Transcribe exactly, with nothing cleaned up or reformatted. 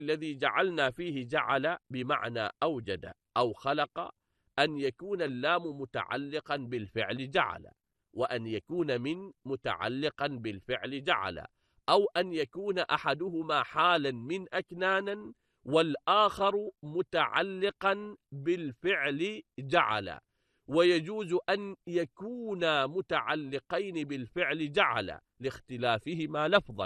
الذي جعلنا فيه جعل بمعنى أوجد أو خلق أن يكون اللام متعلقا بالفعل جعل، وأن يكون من متعلقا بالفعل جعل، أو أن يكون أحدهما حالا من أكنانا والآخر متعلقا بالفعل جعل. ويجوز أن يكونا متعلقين بالفعل جعل لاختلافهما لفظا،